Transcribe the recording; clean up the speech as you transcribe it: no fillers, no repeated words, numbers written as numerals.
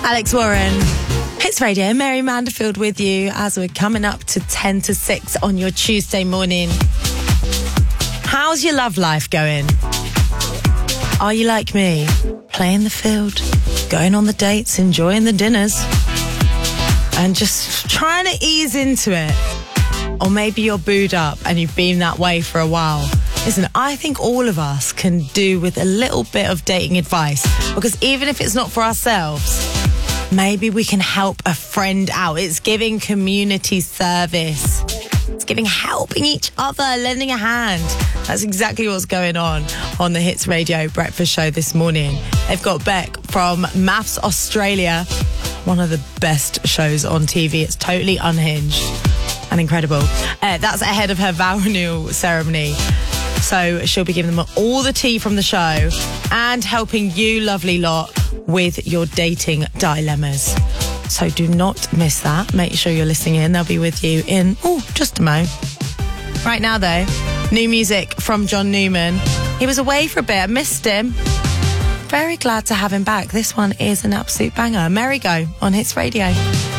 Alex Warren. Hits Radio, Mary Manderfield with you as we're coming up to 10 to 6 on your Tuesday morning. How's your love life going? Are you like me? Playing the field, going on the dates, enjoying the dinners, and just trying to ease into it? Or maybe you're booed up and you've been that way for a while. Listen, I think all of us can do with a little bit of dating advice, because even if it's not for ourselves, maybe we can help a friend out. It's giving community service. It's giving helping each other, lending a hand. That's exactly what's going on the Hits Radio Breakfast Show this morning. They've got Beck from Maths Australia, one of the best shows on TV. It's totally unhinged and incredible. That's ahead of her vow renewal ceremony. So she'll be giving them all the tea from the show and helping you, lovely lot, with your dating dilemmas. So do not miss that. Make sure you're listening in. They'll be with you in, just a mo. Right now, though, new music from John Newman. He was away for a bit. I missed him. Very glad to have him back. This one is an absolute banger. Merry Go on Hits Radio.